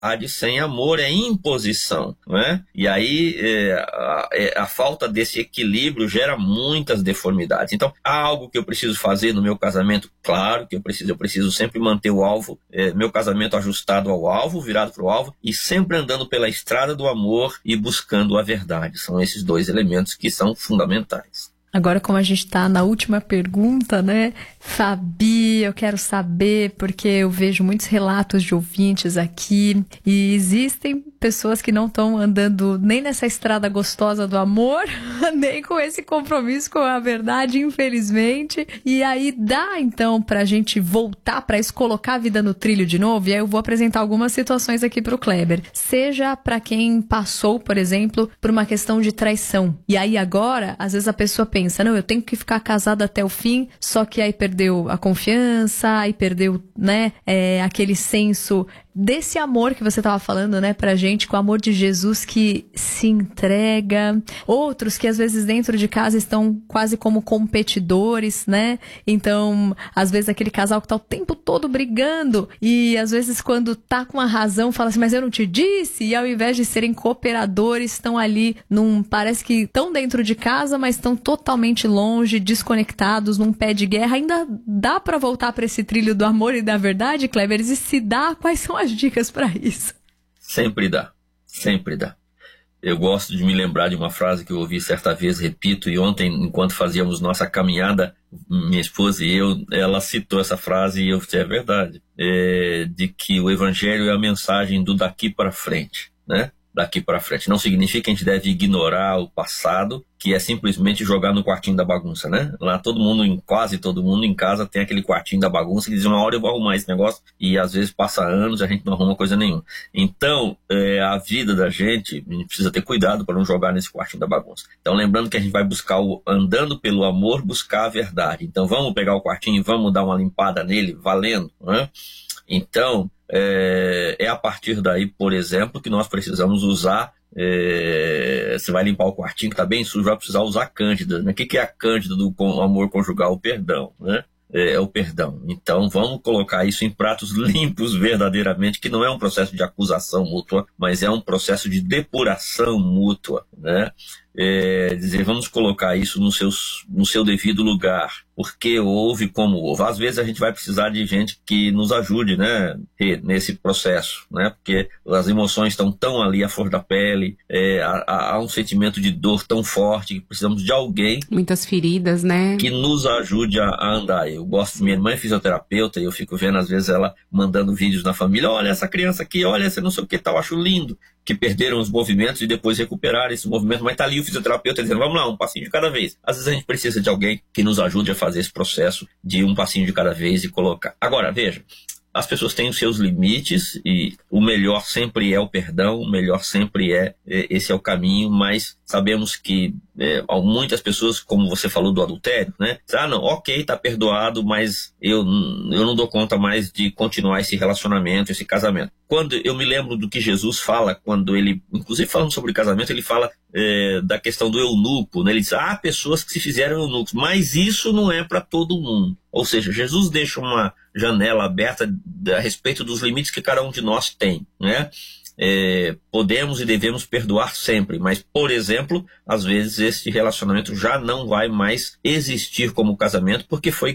A de sem amor é imposição, não é? E aí a falta desse equilíbrio gera muitas deformidades. Então, há algo que eu preciso fazer no meu casamento? Claro que eu preciso sempre manter o alvo, meu casamento ajustado ao alvo, virado para o alvo, e sempre andando pela estrada do amor e buscando a verdade. São esses dois elementos que são fundamentais. Agora, como a gente está na última pergunta, né, Fabi, eu quero saber, porque eu vejo muitos relatos de ouvintes aqui, e existem pessoas que não estão andando nem nessa estrada gostosa do amor, nem com esse compromisso com a verdade, infelizmente, e aí dá, então, pra gente voltar pra isso, colocar a vida no trilho de novo, e aí eu vou apresentar algumas situações aqui pro Kleber, seja pra quem passou, por exemplo, por uma questão de traição, e aí agora, às vezes a pessoa pensa, não, eu tenho que ficar casada até o fim, só que aí perdeu a confiança, aí perdeu, né, aquele senso desse amor que você estava falando, né, pra gente, com o amor de Jesus que se entrega. Outros que às vezes dentro de casa estão quase como competidores, né? Então, às vezes aquele casal que tá o tempo todo brigando e às vezes quando tá com a razão fala assim, mas eu não te disse, e ao invés de serem cooperadores, estão ali parece que estão dentro de casa, mas estão totalmente longe, desconectados, num pé de guerra. Ainda dá pra voltar pra esse trilho do amor e da verdade, Kleber? E se dá, quais são as dicas para isso? Sempre dá, sempre dá. Eu gosto de me lembrar de uma frase que eu ouvi certa vez, repito, e ontem, enquanto fazíamos nossa caminhada, minha esposa e eu, ela citou essa frase e eu disse, é verdade, de que o evangelho é a mensagem do daqui para frente, né? Daqui para frente. Não significa que a gente deve ignorar o passado, que é simplesmente jogar no quartinho da bagunça, né? Lá quase todo mundo em casa tem aquele quartinho da bagunça que diz, uma hora eu vou arrumar esse negócio, e às vezes passa anos e a gente não arruma coisa nenhuma. Então, a vida da gente, a gente precisa ter cuidado para não jogar nesse quartinho da bagunça. Então, lembrando que a gente vai buscar, andando pelo amor, buscar a verdade. Então, vamos pegar o quartinho e vamos dar uma limpada nele, valendo, né? Então, é a partir daí, por exemplo, que nós precisamos usar, você vai limpar o quartinho que está bem sujo, vai precisar usar cândida, né? O que é a cândida do amor conjugal? O perdão, né? É o perdão. Então vamos colocar isso em pratos limpos verdadeiramente, que não é um processo de acusação mútua, mas é um processo de depuração mútua, né? Dizer, vamos colocar isso no seu devido lugar, porque houve como houve. Às vezes a gente vai precisar de gente que nos ajude, né, nesse processo, né, porque as emoções estão tão ali à flor da pele, há um sentimento de dor tão forte que precisamos de alguém, muitas feridas, né, que nos ajude a andar. Eu gosto, minha irmã é fisioterapeuta e eu fico vendo às vezes ela mandando vídeos na família, olha essa criança aqui, olha essa não sei o que tal, acho lindo, que perderam os movimentos e depois recuperaram esse movimento, mas tá ali o fisioterapeuta dizendo, vamos lá, um passinho de cada vez. Às vezes a gente precisa de alguém que nos ajude a fazer esse processo de um passinho de cada vez e colocar. Agora, veja, as pessoas têm os seus limites e o melhor sempre é o perdão, o melhor sempre esse é o caminho, mas sabemos que muitas pessoas, como você falou do adultério, né? Não, ok, tá perdoado, mas eu não dou conta mais de continuar esse relacionamento, esse casamento. Quando eu me lembro do que Jesus fala, quando ele, inclusive falando sobre casamento, ele fala da questão do eunuco, né? Ele diz, há pessoas que se fizeram eunucos, mas isso não é para todo mundo. Ou seja, Jesus deixa uma janela aberta a respeito dos limites que cada um de nós tem, né? Podemos e devemos perdoar sempre, mas, por exemplo, às vezes esse relacionamento já não vai mais existir como casamento porque foi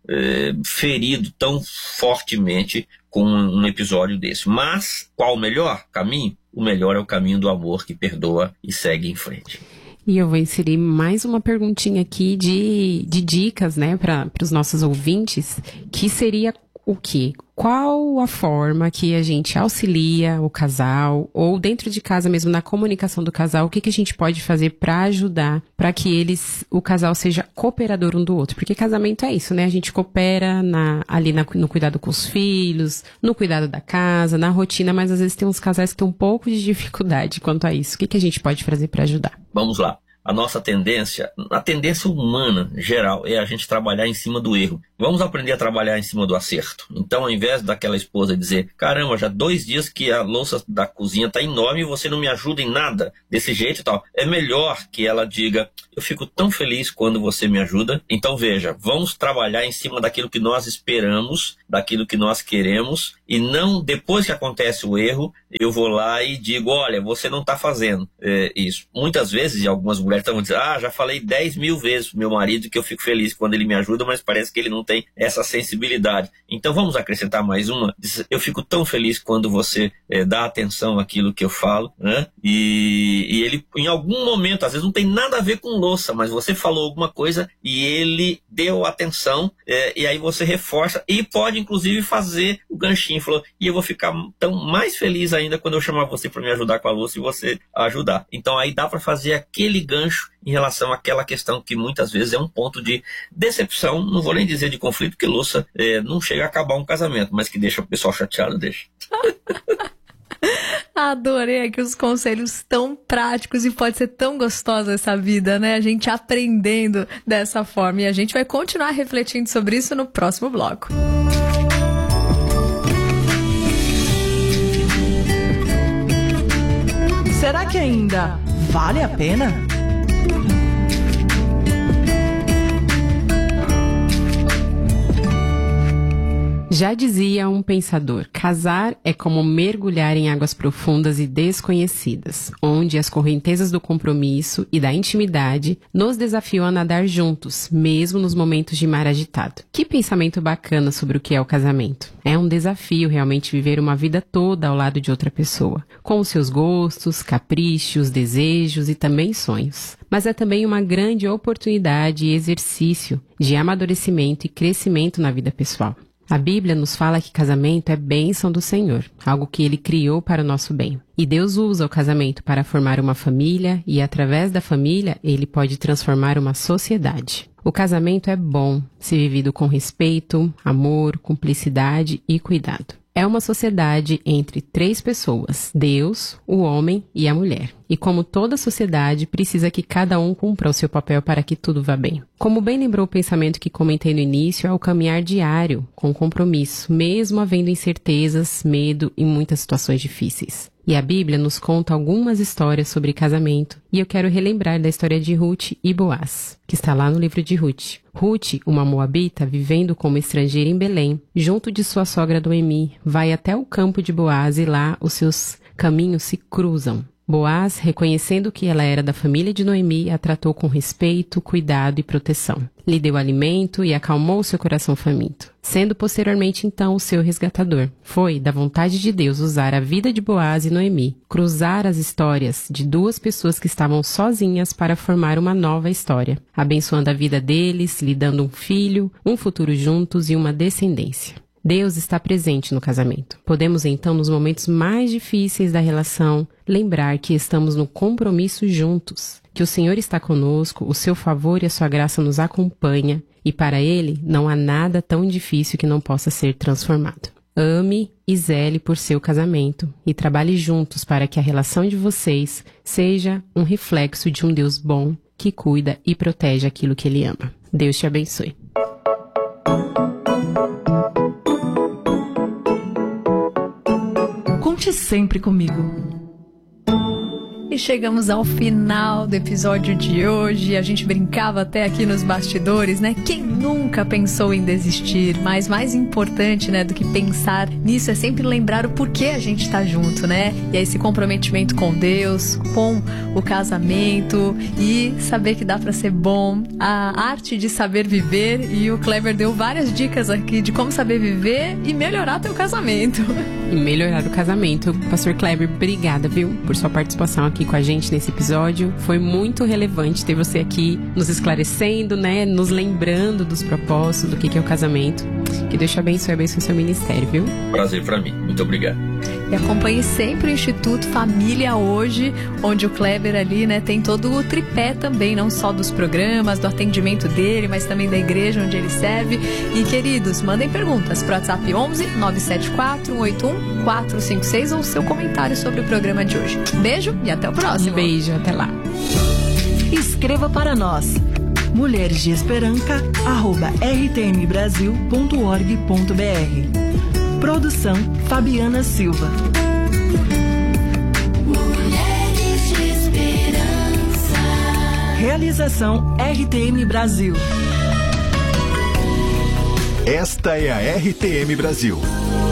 ferido tão fortemente com um episódio desse. Mas qual o melhor caminho? O melhor é o caminho do amor que perdoa e segue em frente. E eu vou inserir mais uma perguntinha aqui de dicas, né, para os nossos ouvintes, que seria o quê? Qual a forma que a gente auxilia o casal, ou dentro de casa mesmo, na comunicação do casal, o que a gente pode fazer para ajudar, para que o casal seja cooperador um do outro? Porque casamento é isso, né? A gente coopera no cuidado com os filhos, no cuidado da casa, na rotina, mas às vezes tem uns casais que têm um pouco de dificuldade quanto a isso. O que a gente pode fazer para ajudar? Vamos lá. A nossa tendência, a tendência humana geral, é a gente trabalhar em cima do erro. Vamos aprender a trabalhar em cima do acerto. Então, ao invés daquela esposa dizer, caramba, já 2 dias que a louça da cozinha está enorme e você não me ajuda em nada desse jeito e tal. É melhor que ela diga, eu fico tão feliz quando você me ajuda. Então, veja, vamos trabalhar em cima daquilo que nós esperamos, daquilo que nós queremos e não, depois que acontece o erro, eu vou lá e digo, olha, você não está fazendo isso. Muitas vezes, e algumas mulheres estão dizendo, já falei 10.000 vezes pro meu marido que eu fico feliz quando ele me ajuda, mas parece que ele não tem essa sensibilidade. Então vamos acrescentar mais uma. Eu fico tão feliz quando você dá atenção àquilo que eu falo, né? E ele, em algum momento, às vezes não tem nada a ver com louça, mas você falou alguma coisa e ele deu atenção, e aí você reforça e pode inclusive fazer o ganchinho. Falou, e eu vou ficar tão mais feliz ainda quando eu chamar você para me ajudar com a louça e você ajudar. Então aí dá para fazer aquele gancho em relação àquela questão que muitas vezes é um ponto de decepção, não vou nem dizer de conflito, porque louça não chega a acabar um casamento, mas que deixa o pessoal chateado, deixa. Adorei aqui os conselhos tão práticos e pode ser tão gostosa essa vida, né? A gente aprendendo dessa forma. E a gente vai continuar refletindo sobre isso no próximo bloco. Será que ainda vale a pena? Já dizia um pensador, casar é como mergulhar em águas profundas e desconhecidas, onde as correntezas do compromisso e da intimidade nos desafiam a nadar juntos, mesmo nos momentos de mar agitado. Que pensamento bacana sobre o que é o casamento. É um desafio realmente viver uma vida toda ao lado de outra pessoa, com os seus gostos, caprichos, desejos e também sonhos. Mas é também uma grande oportunidade e exercício de amadurecimento e crescimento na vida pessoal. A Bíblia nos fala que casamento é bênção do Senhor, algo que Ele criou para o nosso bem. E Deus usa o casamento para formar uma família e, através da família, Ele pode transformar uma sociedade. O casamento é bom, se vivido com respeito, amor, cumplicidade e cuidado. É uma sociedade entre 3 pessoas, Deus, o homem e a mulher. E como toda sociedade, precisa que cada um cumpra o seu papel para que tudo vá bem. Como bem lembrou o pensamento que comentei no início, é o caminhar diário, com compromisso, mesmo havendo incertezas, medo e muitas situações difíceis. E a Bíblia nos conta algumas histórias sobre casamento, e eu quero relembrar da história de Ruth e Boaz, que está lá no livro de Ruth. Ruth, uma moabita, vivendo como estrangeira em Belém, junto de sua sogra Noemi, vai até o campo de Boaz e lá os seus caminhos se cruzam. Boaz, reconhecendo que ela era da família de Noemi, a tratou com respeito, cuidado e proteção. Lhe deu alimento e acalmou seu coração faminto, sendo posteriormente então o seu resgatador. Foi da vontade de Deus usar a vida de Boaz e Noemi, cruzar as histórias de 2 pessoas que estavam sozinhas para formar uma nova história, abençoando a vida deles, lhe dando um filho, um futuro juntos e uma descendência. Deus está presente no casamento. Podemos então, nos momentos mais difíceis da relação, lembrar que estamos no compromisso juntos, que o Senhor está conosco, o seu favor e a sua graça nos acompanha, e para Ele não há nada tão difícil que não possa ser transformado. Ame e zele por seu casamento e trabalhe juntos para que a relação de vocês seja um reflexo de um Deus bom que cuida e protege aquilo que Ele ama. Deus te abençoe. Conte sempre comigo. E chegamos ao final do episódio de hoje. A gente brincava até aqui nos bastidores, né? Quem nunca pensou em desistir? Mas mais importante, né, do que pensar nisso é sempre lembrar o porquê a gente tá junto, né? E aí esse comprometimento com Deus, com o casamento e saber que dá pra ser bom. A arte de saber viver, e o Kleber deu várias dicas aqui de como saber viver e melhorar teu casamento. E melhorar o casamento. Pastor Kleber, obrigada, viu, por sua participação aqui com a gente nesse episódio. Foi muito relevante ter você aqui nos esclarecendo, né, nos lembrando dos propósitos, do que é o casamento. Que Deus te abençoe o seu ministério, viu? Prazer pra mim. Muito obrigado. E acompanhe sempre o Instituto Família Hoje, onde o Kleber ali, né, tem todo o tripé também, não só dos programas, do atendimento dele, mas também da igreja onde ele serve. E, queridos, mandem perguntas para o WhatsApp 11 974 181 456 ou seu comentário sobre o programa de hoje. Beijo e até o próximo. Um beijo, até lá. Escreva para nós, mulheresdeesperanca@rtmbrasil.org.br. Produção Fabiana Silva. Mulheres de Esperança. Realização RTM Brasil. Esta é a RTM Brasil.